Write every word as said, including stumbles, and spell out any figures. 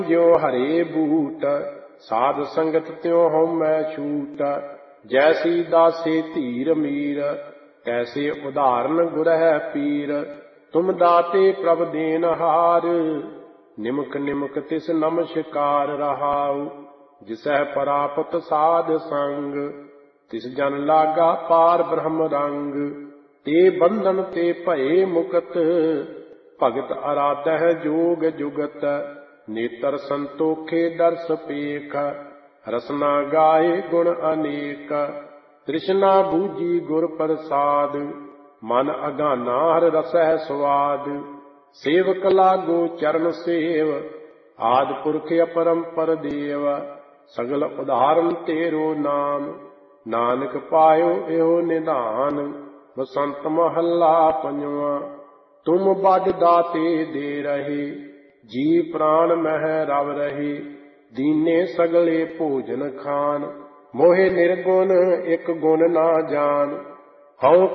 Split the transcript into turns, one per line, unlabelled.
ज्यो हरे बूट, साध संगत त्यों हम मैं छूट। जैसी दासे धीर मीर, तैसे उदाहरण गुर है पीर। तुम दाते प्रभ देन हार, निमक निमक तिस नमस्कार रहाऊ। जिसह परापत साध संग, तिस जन लागा पार ब्रह्म रंग। ते बंधन ते भये मुकत, भगत आराधह जोग जुगत। नेत्र संतोखे दर्श पेख, रसना गाए गुण अनेक। तृष्णा बूझी गुर प्रसाद, मन अगाना हर रसह स्वाद। सेवक लागो चरण सेव, आदि पुरख अपरंपर देव। सगल उदाहरण तेरो नाम, नानक पायो एहो निधान। बसंत महला पंजवा। तुम बड़ दाते दे रहे, जी प्राण मह रव रहे। दीने सगले भोजन खान, मोहे निर्गुण एक गुण ना जान। हऊँ